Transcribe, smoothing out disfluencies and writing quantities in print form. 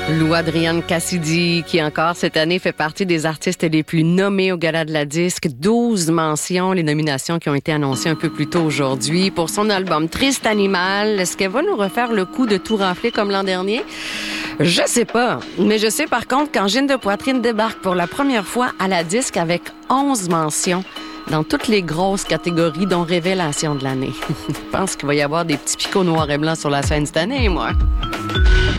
Lou Adrienne Cassidy, qui encore cette année fait partie des artistes les plus nommés au Gala de la Disque. 12 mentions, les nominations qui ont été annoncées un peu plus tôt aujourd'hui pour son album Triste Animal. Est-ce qu'elle va nous refaire le coup de tout rafler comme l'an dernier? Je sais pas. Mais je sais par contre qu'Angine de Poitrine débarque pour la première fois à la Disque avec 11 mentions dans toutes les grosses catégories, dont Révélation de l'année. Je pense qu'il va y avoir des petits picots noirs et blancs sur la scène cette année, moi.